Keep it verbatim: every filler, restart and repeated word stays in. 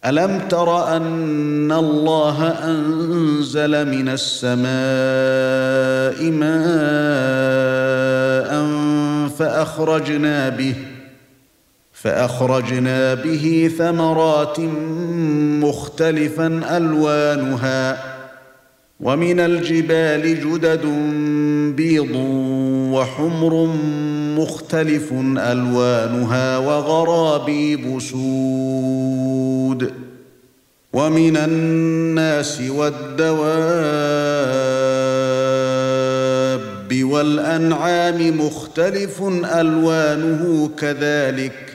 ألم تر أن الله أنزل من السماء ماء فأخرجنا به فأخرجنا به ثمرات مختلفا ألوانها ومن الجبال جدد بيض وحمر مختلف ألوانها وغرابيب سود ومن الناس والدواب والأنعام مختلف ألوانه كذلك